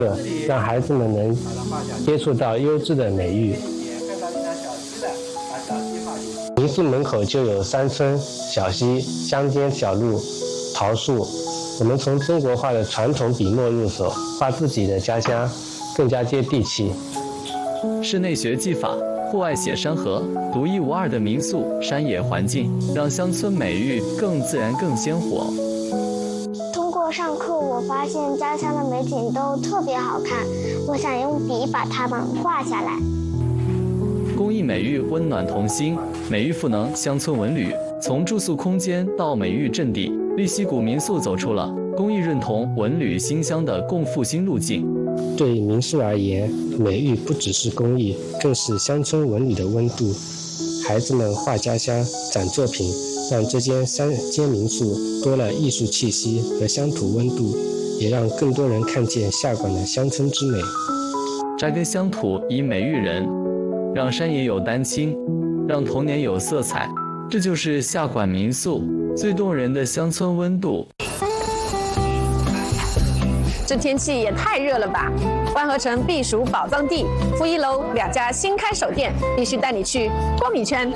让孩子们能接触到优质的美育。民宿门口就有山村、小溪、乡间小路、桃树。我们从中国画的传统笔墨入手，画自己的家乡，更加接地气。 室内学技法，户外写山河，独一无二的民宿山野环境，让乡村美育更自然、更鲜活。 通过上课，我发现家乡的美景都特别好看，我想用笔把它们画下来。 公益美育温暖童心，美育赋能乡村文旅。从住宿空间到美育阵地，利溪谷民宿走出了公益认同文旅新乡的共复兴路径。 对民宿而言，美育不只是公益，更是乡村文旅的温度。孩子们画家乡、展作品，让这间3间民宿多了艺术气息和乡土温度，也让更多人看见下馆的乡村之美。 扎根乡土以美育人，让山野有丹青，让童年有色彩。这就是下馆民宿最动人的乡村温度。 这天气也太热了吧！万和城避暑宝藏地，负1楼2家新开手店，必须带你去逛一圈。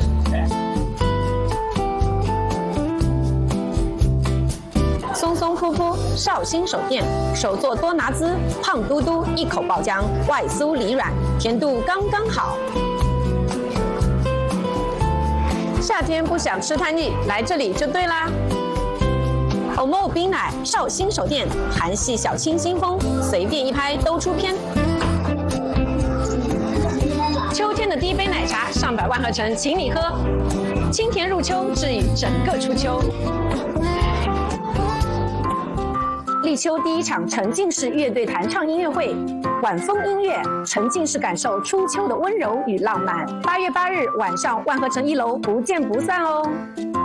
松松扑扑绍兴手店，手做多拿滋，胖嘟嘟一口爆浆，外酥里软，甜度刚刚好。夏天不想吃太腻，来这里就对啦。欧梦冰奶绍兴手店，韩系小清新风，随便一拍都出片。秋天的第一杯奶茶，上百万合成，请你喝。清甜入秋，治愈整个初秋。立秋第一场沉浸式乐队弹唱音乐会，晚风音乐，沉浸式感受初秋的温柔与浪漫。8月8日晚上，万和城1楼不见不散哦。